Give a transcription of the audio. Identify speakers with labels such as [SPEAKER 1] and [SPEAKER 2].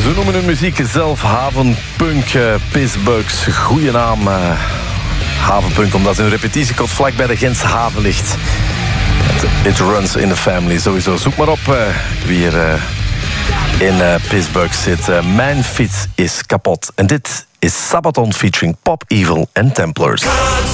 [SPEAKER 1] Ze noemen hun muziek zelf havenpunk, Pissbugs. Goeie naam, havenpunk, omdat hun repetitiekot vlak bij de Gentse haven ligt. It runs in the family, sowieso. Zoek maar op wie er in Pissbugs zit. Mijn fiets is kapot. En dit is Sabaton featuring Pop Evil en Templars.